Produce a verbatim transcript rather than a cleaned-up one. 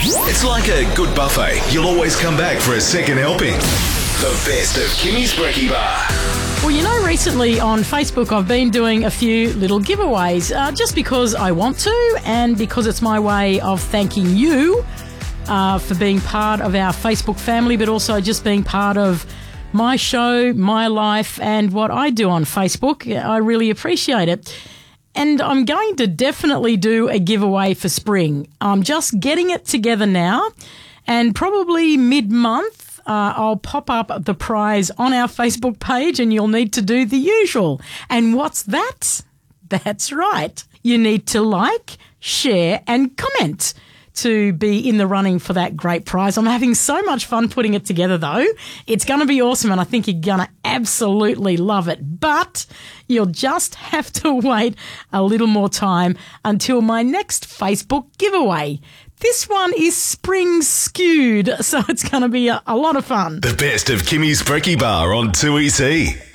It's like a good buffet. You'll always come back for a second helping. The best of Kimmy's Brekkie Bar. Well, you know, recently on Facebook I've been doing a few little giveaways uh, just because I want to and because it's my way of thanking you uh, for being part of our Facebook family, but also just being part of my show, my life, and what I do on Facebook. I really appreciate it. And I'm going to definitely do a giveaway for spring. I'm just getting it together now, and probably mid-month uh, I'll pop up the prize on our Facebook page, and you'll need to do the usual. And what's that? That's right. You need to like, share, and comment to be in the running for that great prize. I'm having so much fun putting it together, though. It's going to be awesome, and I think you're going to absolutely love it. But you'll just have to wait a little more time until my next Facebook giveaway. This one is spring skewed, so it's going to be a, a lot of fun. The best of Kimmy's Brekkie Bar on two E C.